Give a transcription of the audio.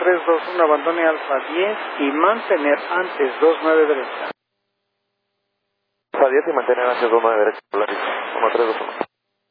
321, abandone Alfa 10 y mantener antes 29 derecha. Alfa 10 y mantener antes 29 derecha, Polaris, 1321.